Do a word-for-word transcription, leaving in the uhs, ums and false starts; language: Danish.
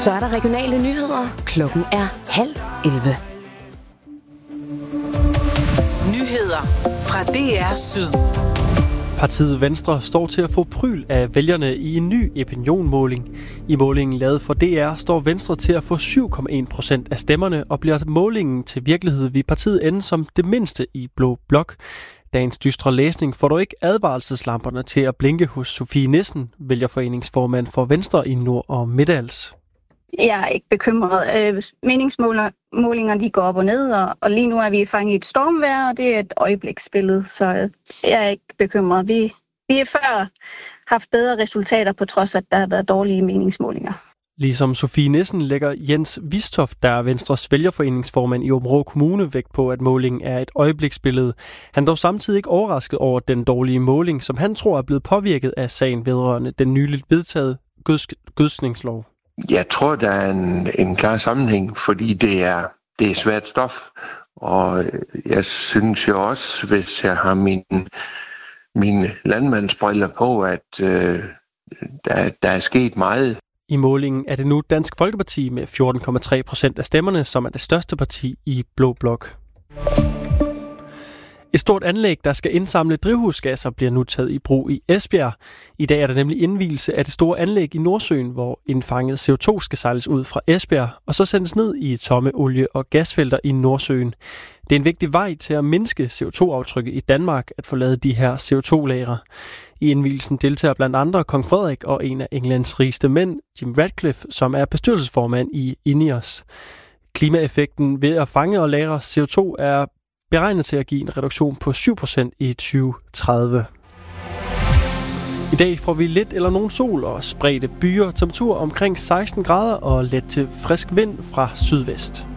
Så er der regionale nyheder. Klokken er halv elleve. Nyheder fra D R Syd. Partiet Venstre står til at få pryl af vælgerne i en ny opinionmåling. I målingen lavet for D R står Venstre til at få syv komma en procent af stemmerne, og bliver målingen til virkelighed vil partiet ende som det mindste i Blå Blok. Dagens dystre læsning får dog ikke advarselslamperne til at blinke hos Sofie Nissen, vælgerforeningsformand for Venstre i Nord- og Midtals. Jeg er ikke bekymret. Øh, meningsmålinger de går op og ned, og, og lige nu er vi fanget i et stormvejr, og det er et øjebliksbillede, så øh, jeg er ikke bekymret. Vi, vi har før haft bedre resultater, på trods af, at der har været dårlige meningsmålinger. Ligesom Sofie Nissen lægger Jens Vistoft, der er Venstres vælgerforeningsformand i Aabenraa Kommune, vægt på, at målingen er et øjebliksbillede. Han er dog samtidig ikke overrasket over den dårlige måling, som han tror er blevet påvirket af sagen vedrørende den nyligt vedtaget gøds- gødsningslov. Jeg tror, der er en, en klar sammenhæng, fordi det er, det er svært stof. Og jeg synes jo også, hvis jeg har min, mine landmandsbriller på, at øh, der, der er sket meget. I målingen er det nu Dansk Folkeparti med fjorten komma tre procent af stemmerne, som er det største parti i Blå Blok. Et stort anlæg, der skal indsamle drivhusgasser, bliver nu taget i brug i Esbjerg. I dag er der nemlig indvielse af det store anlæg i Nordsøen, hvor indfanget C O to skal sejles ud fra Esbjerg, og så sendes ned i tomme olie- og gasfelter i Nordsøen. Det er en vigtig vej til at mindske C O to aftrykket i Danmark, at få lavet de her C O to lagre. I indvielsen deltager blandt andre kong Frederik og en af Englands rigeste mænd, Jim Ratcliffe, som er bestyrelsesformand i INEOS. Klimaeffekten ved at fange og lagre C O to er beregnet til at give en reduktion på syv procent i tyve tredive. I dag får vi lidt eller nogen sol og spredte byer, temperatur omkring seksten grader og let til frisk vind fra sydvest.